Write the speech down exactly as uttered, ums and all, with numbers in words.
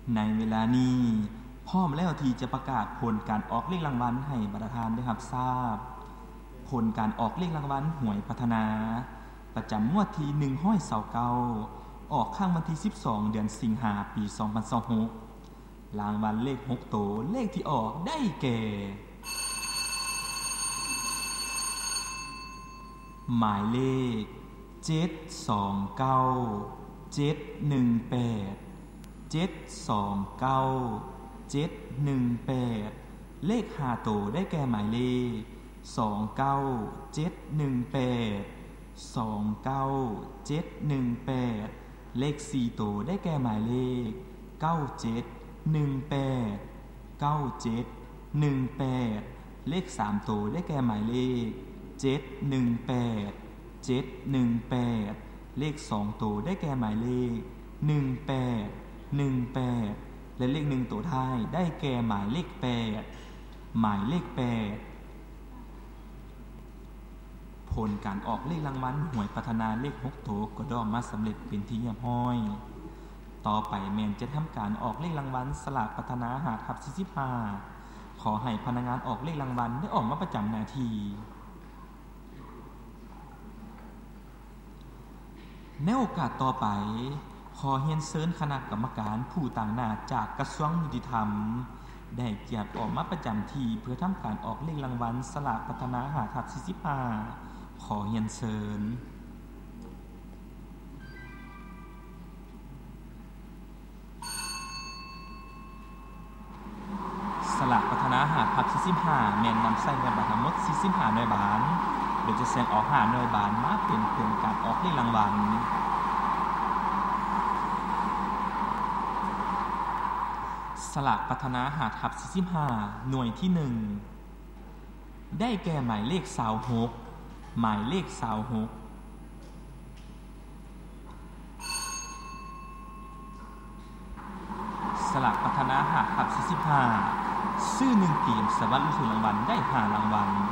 ในเวลานี้พร้อมแล้วที่จะประกาศผลการออกเลขรางวัลให้ประธานได้รับทราบผลการออกเลขรางวัลหวยพัฒนาประจำงวดที่หนึ่งร้อยยี่สิบเก้าออกข้างวันที่สิบสองเดือนสิงหาคมปีสองพันยี่สิบหกรางวัลเลขหกตัวเลขที่ออกได้แก่หมายเลขเจ็ดสองเก้า เจ็ดหนึ่งแปด เจ็ดสองเก้า เจ็ดหนึ่งแปดเลขห้าตัวได้แก่หมายเลขสองเก้า เจ็ดหนึ่งแปด สองเก้า เจ็ดหนึ่งแปดเลขสี่ตัวได้แก่หมายเลขเก้าเจ็ดหนึ่งแปด เก้าเจ็ดหนึ่งแปดเลขสามตัวได้แก่หมายเลขเจ็ดหนึ่งแปด เจ็ดหนึ่งแปดเลขสองตัวได้แก่หมายเลขหนึ่งแปด หนึ่งแปดและเลขหนึ่งตัวท้ายได้แก่หมายเลขแปดหมายเลขแปดผลการออกเลขรางวัลหวยพัฒนาเลขหกตัวก็ได้มาสำเร็จเป็นที่เรียบร้อยต่อไปแม่นจะทำการออกเลขรางวัลสลากพัฒนาหาทับสี่สิบห้าขอให้พนักงานออกเลขรางวัลได้ออกมาประจำหน้าที่ในโอกาสต่อไปขอเรียนเชิญคณะกรรมการผู้ต่างหน้าจากกระทรวงยุติธรรมได้เกียรติออกมาประจำที่เพื่อทำการออกเลขรางวัลสลากพัฒนาหาทับสี่สิบห้าขอเรียนเชิญสลากพัฒนาหาทับสี่สิบห้าแม่นนำใส่ในบัตรทั้งหมดสี่สิบห้าหน่วยบาทโดยจะแสดงออกห้าหน่วยบาทมาเป็นผลการออกเลขรางวัลสลากพัฒนาหาทับสี่สิบห้าหน่วยที่หนึ่งได้แก่หมายเลขยี่สิบหกหมายเลขยี่สิบหกสลากพัฒนาหาทับสี่สิบห้าซื้อหนึ่งเกมสวัสดิ์ลุ้นรางวัลได้ห้ารางวัล